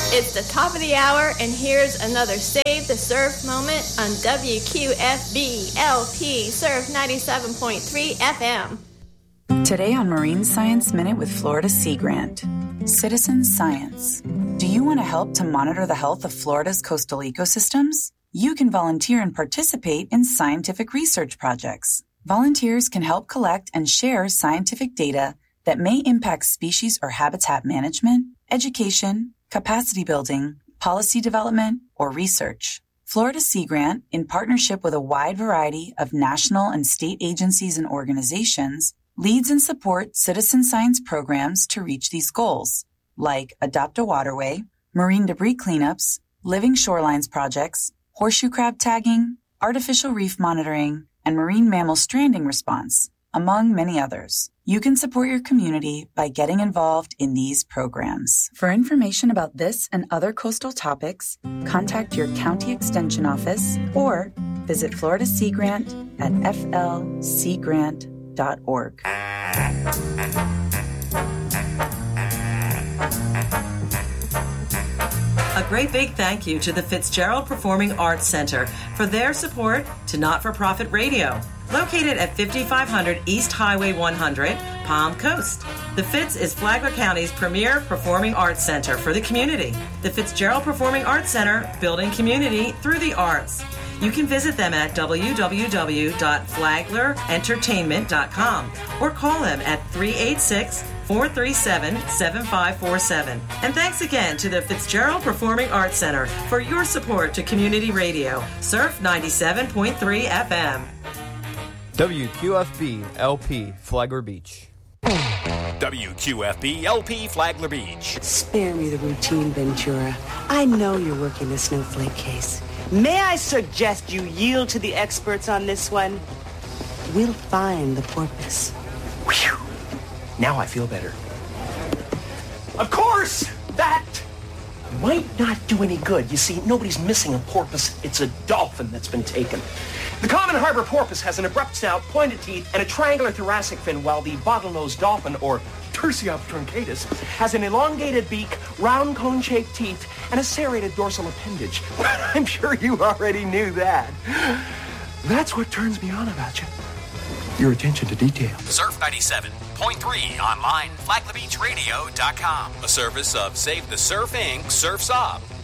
It's the top of the hour, and here's another Save the Surf moment on WQFB LP Surf 97.3 FM. Today on Marine Science Minute with Florida Sea Grant. Citizen Science. Do you want to help to monitor the health of Florida's coastal ecosystems? You can volunteer and participate in scientific research projects. Volunteers can help collect and share scientific data that may impact species or habitat management, education, capacity building, policy development, or research. Florida Sea Grant, in partnership with a wide variety of national and state agencies and organizations, leads and supports citizen science programs to reach these goals, like Adopt a Waterway, marine debris cleanups, living shorelines projects, horseshoe crab tagging, artificial reef monitoring, and marine mammal stranding response, among many others. You can support your community by getting involved in these programs. For information about this and other coastal topics, contact your county extension office or visit Florida Sea Grant at flseagrant.org. A great big thank you to the Fitzgerald Performing Arts Center for their support to Not-for-Profit Radio, located at 5500 East Highway 100, Palm Coast. The Fitz is Flagler County's premier performing arts center for the community. The Fitzgerald Performing Arts Center, building community through the arts. You can visit them at www.flaglerentertainment.com or call them at 386-437-7547. And thanks again to the Fitzgerald Performing Arts Center for your support to community radio. Surf 97.3 FM. WQFB LP Flagler Beach. WQFB LP Flagler Beach. Spare me the routine, Ventura. I know you're working the snowflake case. May I suggest you yield to the experts on this one? We'll find the porpoise. Whew. Now I feel better. Of course, that might not do any good. You see, nobody's missing a porpoise. It's a dolphin that's been taken. The common harbor porpoise has an abrupt snout, pointed teeth, and a triangular thoracic fin, while the bottlenose dolphin, or Tursiops truncatus, has an elongated beak, round cone-shaped teeth, and a serrated dorsal appendage. I'm sure you already knew that. That's what turns me on about you. Your attention to detail. Surf 97.3 online, flaglerbeachradio.com. A service of Save the Surf Inc., Surf's Up.